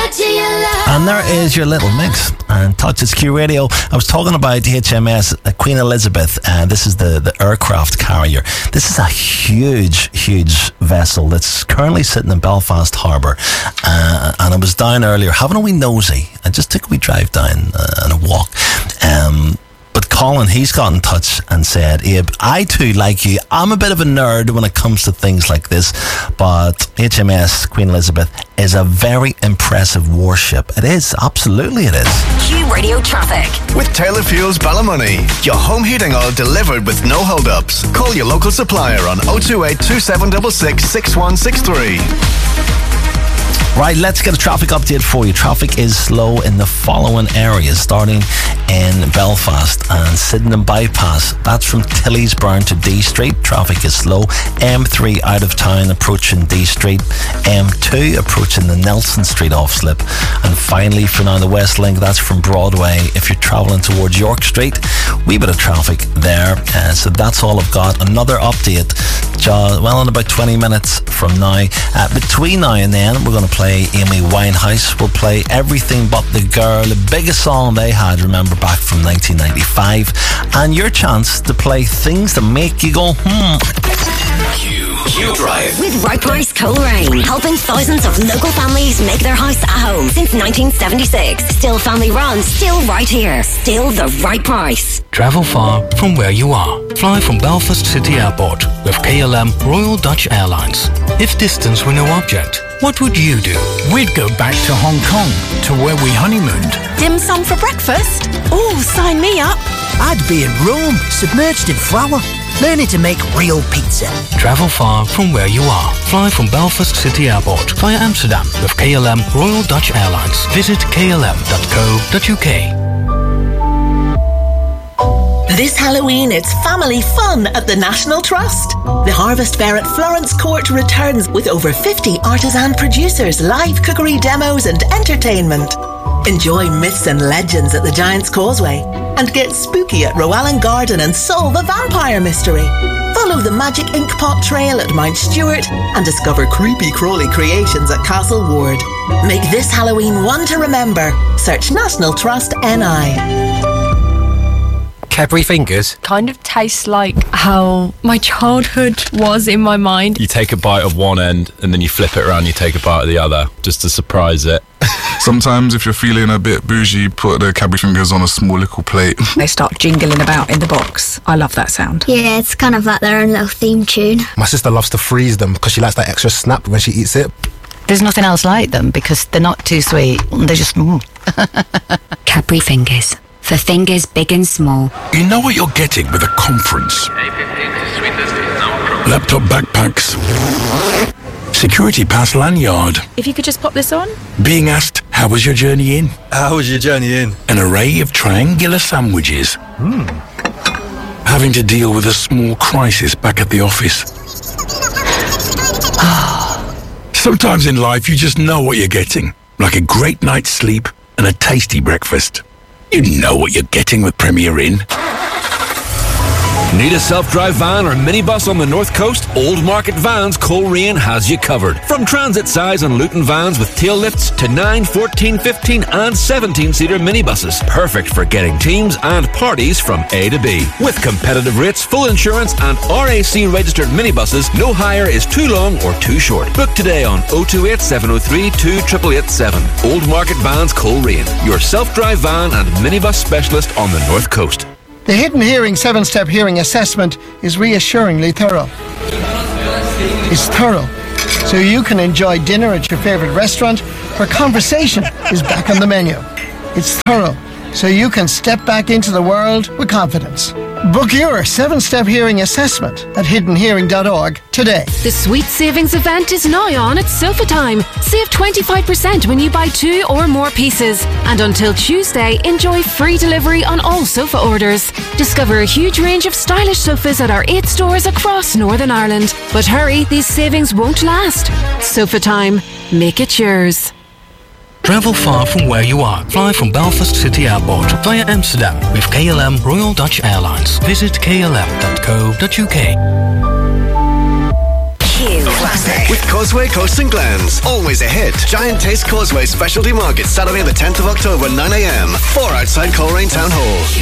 touch of your love. And there is your little mix. And Touch, it's Q Radio. I was talking about HMS Queen Elizabeth. This is the aircraft carrier. This is a huge vessel that's currently sitting in Belfast Harbour. And I was down earlier having a wee nosy. I just took a wee drive down and a walk. But Colin, he's got in touch and said, Abe, I too, like you, I'm a bit of a nerd when it comes to things like this, but HMS Queen Elizabeth is a very impressive warship. It is, absolutely it is. Q Radio Traffic. With Taylor Fuels Ballymoney, your home heating oil delivered with no hold-ups. Call your local supplier on 028 2766 6163. Right, let's get a traffic update for you. Traffic is slow in the following areas, starting in Belfast and Sydenham Bypass. That's from Tillysburn to D Street. Traffic is slow. M3 out of town approaching D Street. M2 approaching the Nelson Street off-slip. And finally, for now, the West Link, that's from Broadway. If you're travelling towards York Street, wee bit of traffic there. So that's all I've got. Another update, well, in about 20 minutes from now. Between now and then, we're going to play Amy Winehouse. We'll play Everything But the Girl, the biggest song they had, remember, back from 1995. And your chance to play things that make you go, Q Drive. With Right Price Coleraine, helping thousands of local families make their house a home since 1976. Still family run, still right here, still the right price. Travel far from where you are. Fly from Belfast City Airport with KLM Royal Dutch Airlines. If distance were no object, what would you do? We'd go back to Hong Kong, to where we honeymooned. Dim sum for breakfast? Oh, sign me up. I'd be in Rome, submerged in flour, learning to make real pizza. Travel far from where you are. Fly from Belfast City Airport via Amsterdam with KLM Royal Dutch Airlines. Visit klm.co.uk. This Halloween, it's family fun at the National Trust. The Harvest Fair at Florence Court returns with over 50 artisan producers, live cookery demos and entertainment. Enjoy myths and legends at the Giant's Causeway and get spooky at Rowan Garden and solve a vampire mystery. Follow the Magic Ink Pot Trail at Mount Stewart and discover creepy crawly creations at Castle Ward. Make this Halloween one to remember. Search National Trust NI. Cadbury Fingers Kind of tastes like how my childhood was in my mind. You take a bite of one end and then you flip it around, you take a bite of the other just to surprise it. Sometimes if you're feeling a bit bougie, put the Cadbury Fingers on a small little plate. They start jingling about in the box. I love that sound. Yeah, it's kind of like their own little theme tune. My sister loves to freeze them because she likes that extra snap when she eats it. There's nothing else like them because they're not too sweet. They're just... Cadbury Fingers. For fingers big and small. You know what you're getting with a conference. Laptop backpacks. Security pass lanyard. If you could just pop this on. Being asked, how was your journey in? How was your journey in? An array of triangular sandwiches. Having to deal with a small crisis back at the office. Sometimes in life you just know what you're getting. Like a great night's sleep and a tasty breakfast. You know what you're getting with Premier Inn. Need a self-drive van or minibus on the North Coast? Old Market Vans Coleraine has you covered. From transit size and Luton vans with tail lifts to 9, 14, 15 and 17-seater minibuses. Perfect for getting teams and parties from A to B. With competitive rates, full insurance and RAC registered minibuses, no hire is too long or too short. Book today on 028 703 2887. Old Market Vans Coleraine, your self-drive van and minibus specialist on the North Coast. The Hidden Hearing 7-Step Hearing Assessment is reassuringly thorough. It's thorough, so you can enjoy dinner at your favourite restaurant where conversation is back on the menu. It's thorough, so you can step back into the world with confidence. Book your 7-Step Hearing Assessment at hiddenhearing.org today. The Sweet Savings event is now on at Sofa Time. Save 25% when you buy 2 or more pieces. And until Tuesday, enjoy free delivery on all sofa orders. Discover a huge range of stylish sofas at our 8 stores across Northern Ireland. But hurry, these savings won't last. Sofa Time. Make it yours. Travel far from where you are. Fly from Belfast City Airport via Amsterdam with KLM Royal Dutch Airlines. Visit klm.co.uk. Q music. With Causeway Coast and Glens. Always a hit. Giant Taste Causeway Specialty Market, Saturday the 10th of October, 9 a.m. 4 outside Coleraine Town Hall.